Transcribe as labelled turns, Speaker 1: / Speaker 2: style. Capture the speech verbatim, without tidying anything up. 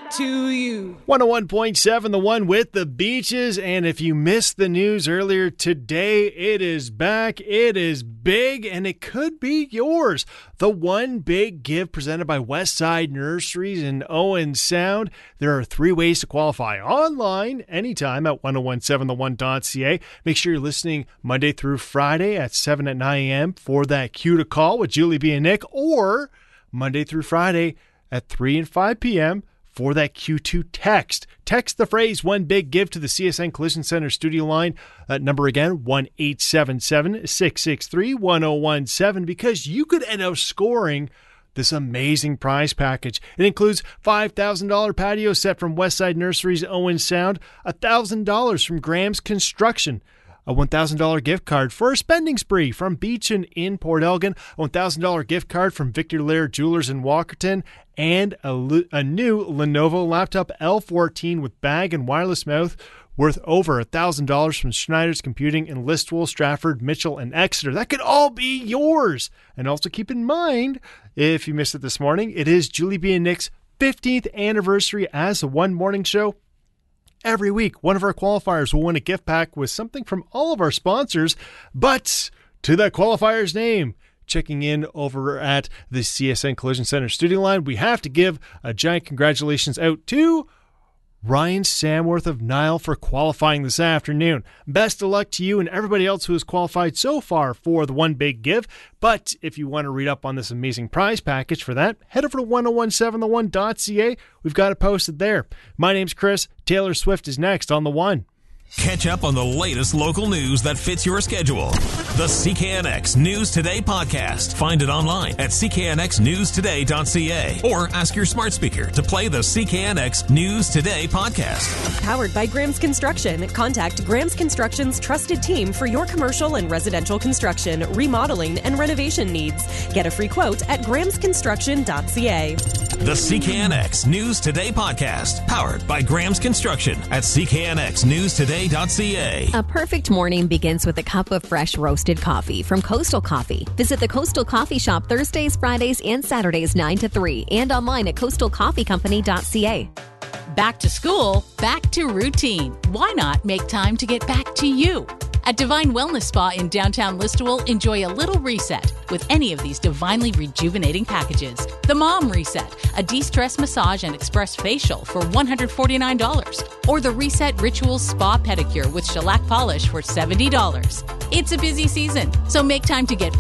Speaker 1: to you.
Speaker 2: one oh one point seven, the one with the beaches. And if you missed the news earlier today, it is back. It is big, and it could be yours. The One Big Give presented by Westside Nurseries in Owen Sound. There are three ways to qualify online anytime at ten seventeen the one dot c a. Make sure you're listening Monday through Friday at seven at nine a.m. for that cue to call with Julie B. and Nick, or Monday through Friday at three and five p.m. for that Q two text. Text the phrase One Big Give to the C S N Collision Center studio line. That number again, one eight seven seven, six six three, one oh one seven, because you could end up scoring this amazing prize package. It includes five thousand dollars patio set from Westside Nurseries Owen Sound, one thousand dollars from Graham's Construction, a one thousand dollars gift card for a spending spree from Beechin in Port Elgin, a one thousand dollars gift card from Victor Laird Jewelers in Walkerton, and a, a new Lenovo laptop L fourteen with bag and wireless mouth worth over one thousand dollars from Schneider's Computing in Listowel, Stratford, Mitchell, and Exeter. That could all be yours. And also keep in mind, if you missed it this morning, it is Julie B. and Nick's fifteenth anniversary as a One Morning Show. Every week, one of our qualifiers will win a gift pack with something from all of our sponsors, but to that qualifier's name. Checking in over at the C S N Collision Center studio line, we have to give a giant congratulations out to Ryan Samworth of Nile for qualifying this afternoon. Best of luck to you and everybody else who has qualified so far for the One Big Give. But if you want to read up on this amazing prize package for that, head over to ten seventeen the one dot c a. We've got it posted there. My name's Chris. Taylor Swift is next on The One.
Speaker 3: Catch up on the latest local news that fits your schedule. The C K N X News Today podcast. Find it online at c k n x news today dot c a or ask your smart speaker to play the C K N X News Today podcast.
Speaker 4: Powered by Graham's Construction. Contact Graham's Construction's trusted team for your commercial and residential construction, remodeling, and renovation needs. Get a free quote at grahams construction dot c a.
Speaker 3: The C K N X News Today podcast. Powered by Graham's Construction at c k n x news today dot c a.
Speaker 5: A perfect morning begins with a cup of fresh roasted coffee from Coastal Coffee. Visit the Coastal Coffee Shop Thursdays, Fridays, and Saturdays nine to three and online at coastal coffee company dot c a.
Speaker 6: Back to school, back to routine. Why not make time to get back to you? At Divine Wellness Spa in downtown Listowel, enjoy a little reset with any of these divinely rejuvenating packages. The Mom Reset, a de-stress massage and express facial for one hundred forty-nine dollars. Or the Reset Rituals Spa Pedicure with shellac polish for seventy dollars. It's a busy season, so make time to get